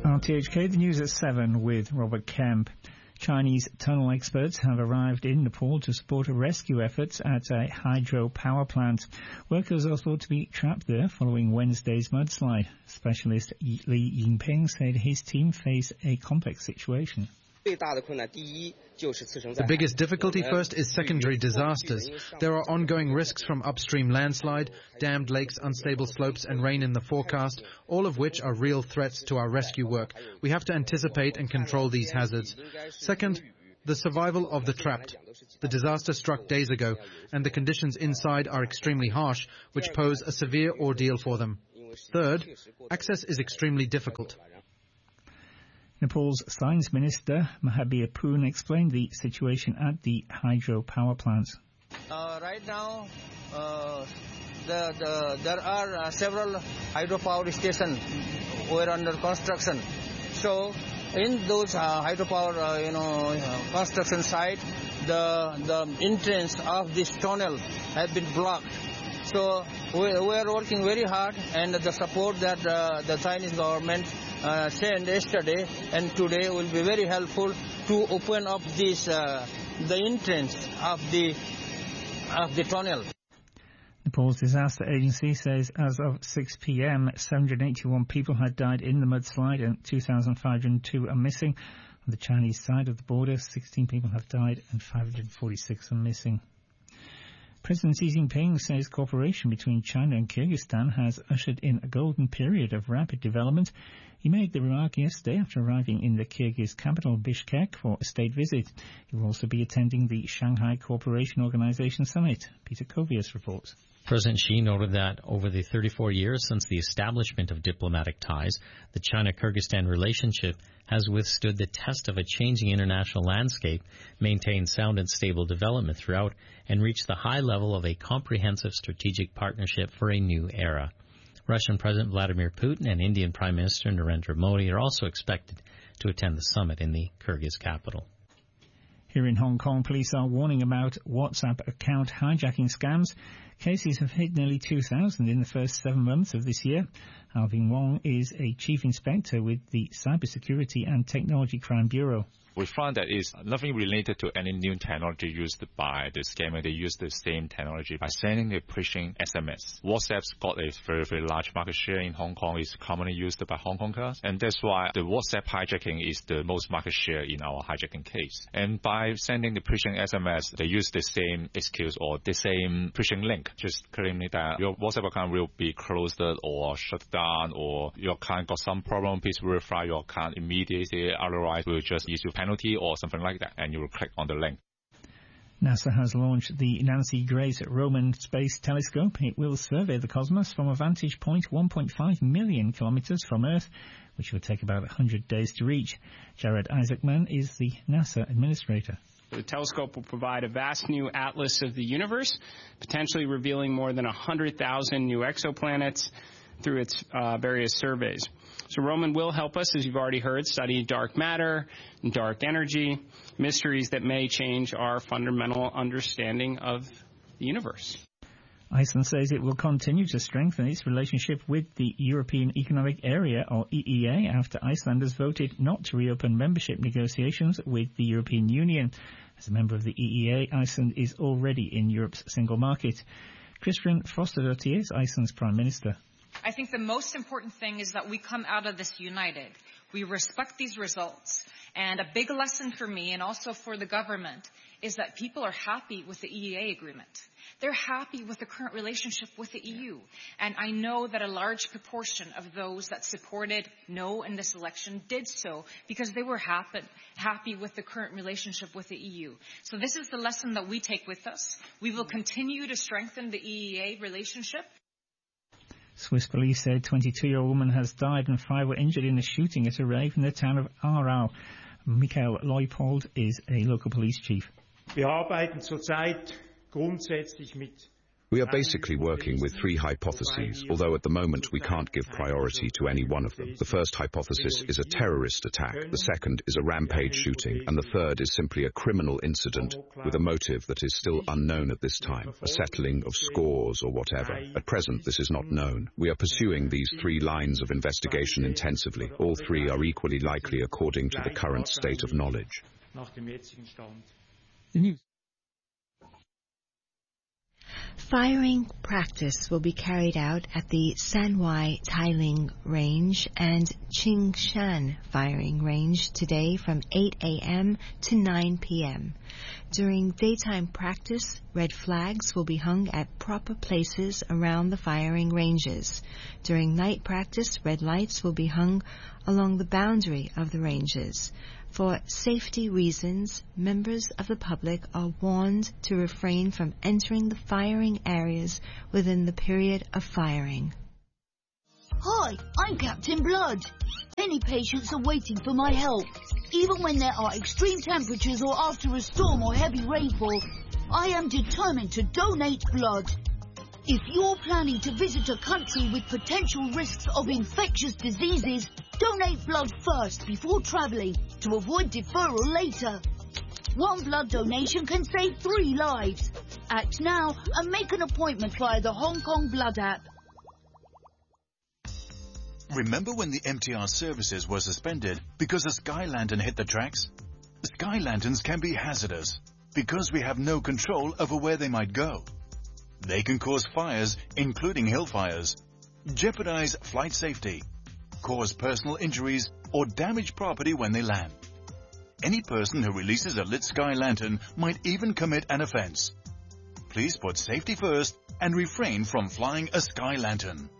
RTHK, the news at 7 with Robert Kemp. Chinese tunnel experts have arrived in Nepal to support rescue efforts at a hydro power plant. Workers are thought to be trapped there following Wednesday's mudslide. Specialist Li Yingping said his team face a complex situation. The biggest difficulty first is secondary disasters. There are ongoing risks from upstream landslide, dammed lakes, unstable slopes and rain in the forecast, all of which are real threats to our rescue work. We have to anticipate and control these hazards. Second, the survival of the trapped. The disaster struck days ago, and the conditions inside are extremely harsh, which pose a severe ordeal for them. Third, access is extremely difficult. Nepal's Science Minister Mahabir Poon explained the situation at the hydro power plant. Right now, there are several hydropower stations were under construction. So, in those hydropower, construction site, the entrance of this tunnel has been blocked. So we are working very hard, and the support that the Chinese government sent yesterday and today will be very helpful to open up this the entrance of the tunnel. Nepal's disaster agency says as of 6 p.m. 781 people had died in the mudslide and 2,502 are missing. On the Chinese side of the border, 16 people have died and 546 are missing. President Xi Jinping says cooperation between China and Kyrgyzstan has ushered in a golden period of rapid development. He made the remark yesterday after arriving in the Kyrgyz capital Bishkek for a state visit. He will also be attending the Shanghai Cooperation Organization Summit. Peter Kovius reports. President Xi noted that over the 34 years since the establishment of diplomatic ties, the China-Kyrgyzstan relationship has withstood the test of a changing international landscape, maintained sound and stable development throughout, and reached the high level of a comprehensive strategic partnership for a new era. Russian President Vladimir Putin and Indian Prime Minister Narendra Modi are also expected to attend the summit in the Kyrgyz capital. Here in Hong Kong, police are warning about WhatsApp account hijacking scams. Cases have hit nearly 2,000 in the first 7 months of this year. Alvin Wong is a chief inspector with the Cybersecurity and Technology Crime Bureau. We found that it's nothing related to any new technology used by the scammer. They use the same technology by sending a pushing SMS. WhatsApp's got a very, very large market share in Hong Kong. It's commonly used by Hong Kongers. And that's why the WhatsApp hijacking is the most market share in our hijacking case. And by sending the pushing SMS, they use the same excuse or the same pushing link, just claiming that your WhatsApp account will be closed or shut down, or your account got some problem. Please verify your account immediately. Otherwise, we'll just issue penalty or something like that, and you will click on the link. NASA has launched the Nancy Grace Roman Space Telescope. It will survey the cosmos from a vantage point 1.5 million kilometers from Earth, which will take about 100 days to reach. Jared Isaacman is the NASA administrator. The telescope will provide a vast new atlas of the universe, potentially revealing more than 100,000 new exoplanets through its various surveys. So Roman will help us, as you've already heard, study dark matter, dark energy, mysteries that may change our fundamental understanding of the universe. Iceland says it will continue to strengthen its relationship with the European Economic Area, or EEA, after Icelanders voted not to reopen membership negotiations with the European Union. As a member of the EEA, Iceland is already in Europe's single market. Kristrún Frostadóttir is Iceland's Prime Minister. I think the most important thing is that we come out of this united. We respect these results. And a big lesson for me and also for the government is that people are happy with the EEA agreement. They're happy with the current relationship with the EU. And I know that a large proportion of those that supported no in this election did so because they were happy with the current relationship with the EU. So this is the lesson that we take with us. We will continue to strengthen the EEA relationship. Swiss police said a 22-year-old woman has died and 5 were injured in a shooting at a rave in the town of Aarau. Michael Leupold is a local police chief. Wir arbeiten zurzeit grundsätzlich mit We are basically working with 3 hypotheses, although at the moment we can't give priority to any one of them. The first hypothesis is a terrorist attack, the second is a rampage shooting, and the third is simply a criminal incident with a motive that is still unknown at this time, a settling of scores or whatever. At present, this is not known. We are pursuing these 3 lines of investigation intensively. All 3 are equally likely according to the current state of knowledge. The news. Firing practice will be carried out at the Sanwai Tailing Range and Qingshan Firing Range today from 8 a.m. to 9 p.m. During daytime practice, red flags will be hung at proper places around the firing ranges. During night practice, red lights will be hung along the boundary of the ranges. For safety reasons, members of the public are warned to refrain from entering the firing areas within the period of firing. Hi, I'm Captain Blood. Many patients are waiting for my help. Even when there are extreme temperatures or after a storm or heavy rainfall, I am determined to donate blood. If you're planning to visit a country with potential risks of infectious diseases, donate blood first before travelling to avoid deferral later. 1 blood donation can save 3 lives. Act now and make an appointment via the Hong Kong Blood app. Remember when the MTR services were suspended because a sky lantern hit the tracks? Sky lanterns can be hazardous because we have no control over where they might go. They can cause fires, including hill fires, jeopardize flight safety, cause personal injuries, or damage property when they land. Any person who releases a lit sky lantern might even commit an offense. Please put safety first and refrain from flying a sky lantern.